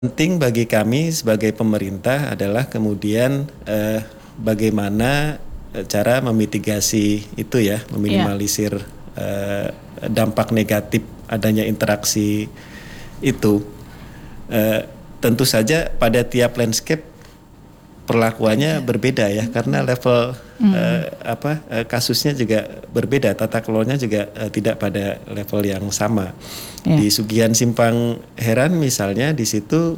Penting bagi kami sebagai pemerintah adalah kemudian bagaimana cara memitigasi itu ya, meminimalisir dampak negatif adanya interaksi itu. Tentu saja pada tiap landscape perlakuannya berbeda ya, karena level kasusnya juga berbeda, tata kelolanya juga tidak pada level yang sama. Di Sugian Simpang Heran misalnya, di situ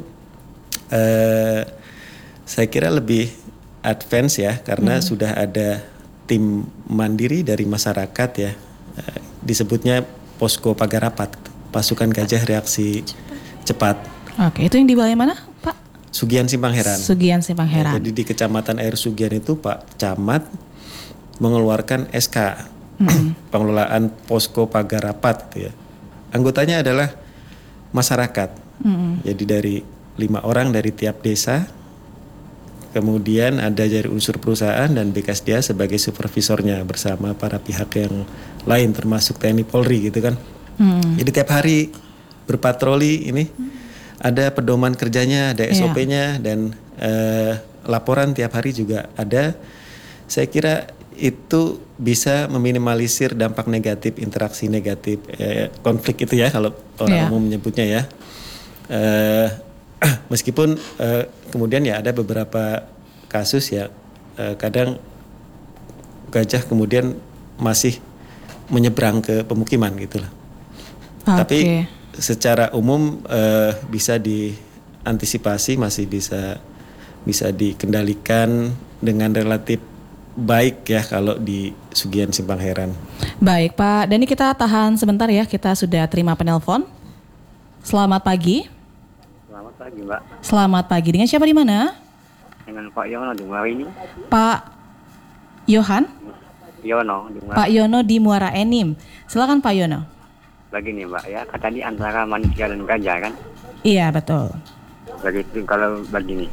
saya kira lebih advance ya, karena sudah ada tim mandiri dari masyarakat ya, disebutnya Posko Pagarapat, Pasukan Gajah Reaksi Cepat. Oke, itu yang di wilayah mana, Pak? Sugian Simpang Heran. Sugian Simpang Heran. Jadi di Kecamatan Air Sugian itu Pak Camat mengeluarkan SK pengelolaan Posko Pagarapat gitu ya. Anggotanya adalah masyarakat. Jadi dari 5 orang dari tiap desa. Kemudian ada dari unsur perusahaan dan BKSDA sebagai supervisornya bersama para pihak yang lain termasuk TNI Polri gitu kan. Jadi tiap hari berpatroli ini. Ada pedoman kerjanya, ada SOP-nya, dan laporan tiap hari juga ada. Saya kira itu bisa meminimalisir dampak negatif, interaksi negatif, konflik itu ya kalau orang umum menyebutnya ya. Meskipun kemudian ya ada beberapa kasus ya, kadang gajah kemudian masih menyeberang ke pemukiman gitulah. Tapi secara umum bisa diantisipasi, masih bisa dikendalikan dengan relatif baik ya kalau di Sugian Simpang Heran. Baik Pak, Dani kita tahan sebentar ya, kita sudah terima penelpon. Selamat pagi. Selamat pagi Mbak. Selamat pagi, dengan siapa di mana? Dengan Pak Yono di Muara ini. Pak Yohan? Yono di Muara. Pak Yono di Muara Enim. Silakan Pak Yono. Begini Mbak ya, kata di antara manusia dan gajah kan? Iya betul. Begitu kalau begini.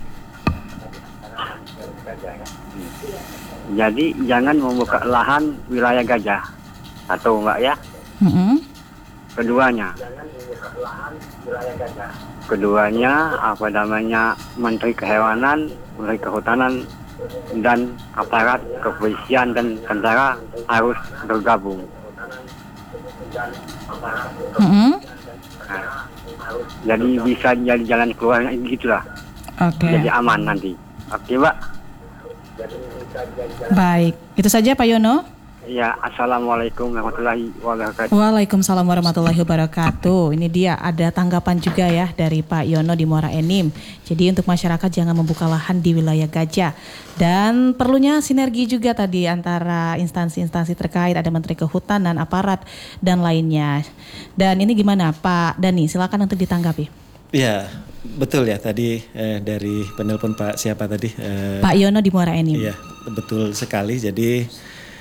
Jadi jangan membuka lahan wilayah gajah. Satu Mbak ya. Keduanya apa namanya, Menteri Kehewanan, Menteri Kehutanan dan aparat kepolisian dan tentara harus bergabung. Jadi bisa jadi jalan keluarnya gitulah. Jadi aman nanti. Oke Mbak. Baik, itu saja Pak Yono. Ya, assalamualaikum warahmatullahi wabarakatuh. Waalaikumsalam warahmatullahi wabarakatuh. Ini dia ada tanggapan juga ya dari Pak Yono di Muara Enim. Jadi untuk masyarakat jangan membuka lahan di wilayah gajah. Dan perlunya sinergi juga tadi antara instansi-instansi terkait, ada Menteri Kehutanan, aparat dan lainnya. Dan ini gimana Pak Dani, silakan untuk ditanggapi. Ya, betul ya tadi dari penelpon Pak siapa tadi? Pak Yono di Muara Enim. Iya, betul sekali. Jadi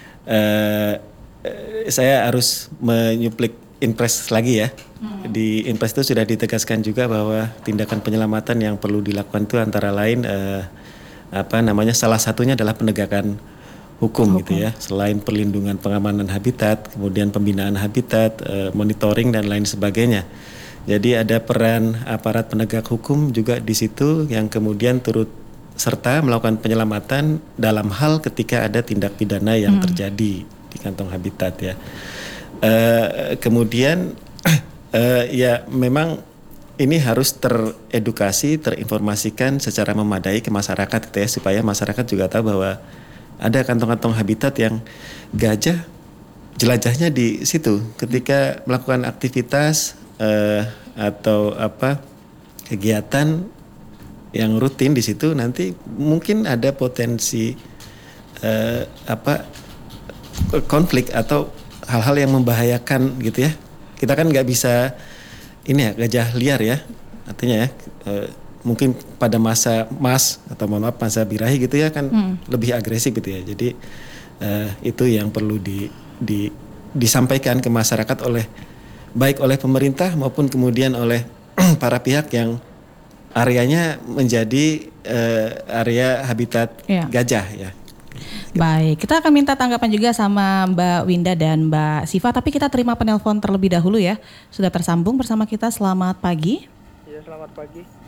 saya harus menyuplik Inpres lagi ya. Di Inpres itu sudah ditegaskan juga bahwa tindakan penyelamatan yang perlu dilakukan itu antara lain salah satunya adalah penegakan hukum gitu ya. Selain perlindungan pengamanan habitat, kemudian pembinaan habitat, monitoring dan lain sebagainya. Jadi ada peran aparat penegak hukum juga di situ yang kemudian turut serta melakukan penyelamatan dalam hal ketika ada tindak pidana yang terjadi di kantong habitat ya. Kemudian ya memang ini harus teredukasi, terinformasikan secara memadai ke masyarakat gitu ya, supaya masyarakat juga tahu bahwa ada kantong-kantong habitat yang gajah jelajahnya di situ ketika melakukan aktivitas atau kegiatan yang rutin di situ, nanti mungkin ada potensi konflik atau hal-hal yang membahayakan gitu ya. Kita kan nggak bisa ini ya, gajah liar ya, artinya ya mungkin pada masa atau masa birahi gitu ya kan lebih agresif gitu ya. Jadi itu yang perlu disampaikan ke masyarakat baik oleh pemerintah maupun kemudian oleh para pihak yang areanya menjadi area habitat gajah ya. Baik, kita akan minta tanggapan juga sama Mbak Winda dan Mbak Siva, tapi kita terima penelpon terlebih dahulu ya. Sudah tersambung bersama kita, selamat pagi. Iya, selamat pagi.